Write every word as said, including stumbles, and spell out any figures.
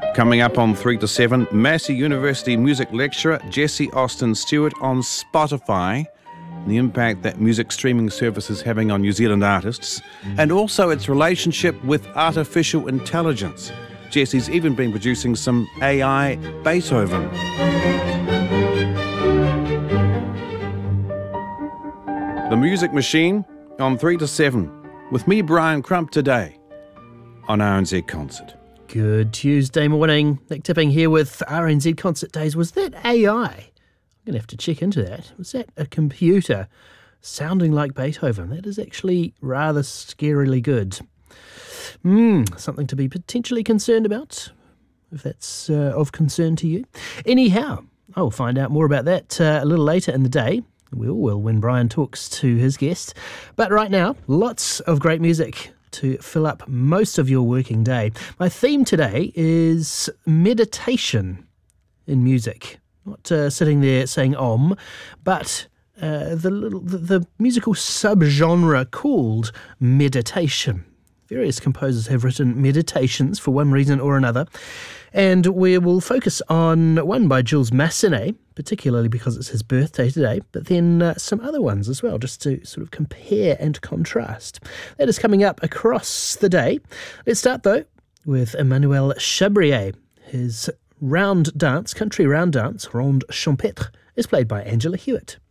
Coming up on three to seven, Massey University music lecturer Jessie Austin Stewart on Spotify, the impact that music streaming service is having on New Zealand artists, and also its relationship with artificial intelligence. Jessie's even been producing some A I Beethoven. The Music Machine on three to seven, with me, Brian Crump, today on R N Z Concert. Good Tuesday morning. Nick Tipping here with R N Z Concert Days. Was that A I? I'm going to have to check into that. Was that a computer sounding like Beethoven? That is actually rather scarily good. Hmm, something to be potentially concerned about, if that's uh, of concern to you. Anyhow, I'll find out more about that uh, a little later in the day. We all will when Brian talks to his guest. But right now, lots of great music to fill up most of your working day. My theme today is meditation in music. Not uh, sitting there saying om, but uh, the, little, the, the musical subgenre called meditation. Various composers have written meditations for one reason or another, and we will focus on one by Jules Massenet, particularly because it's his birthday today, but then uh, some other ones as well, just to sort of compare and contrast. That is coming up across the day. Let's start, though, with Emmanuel Chabrier. His round dance, country round dance, Ronde Champêtre, is played by Angela Hewitt.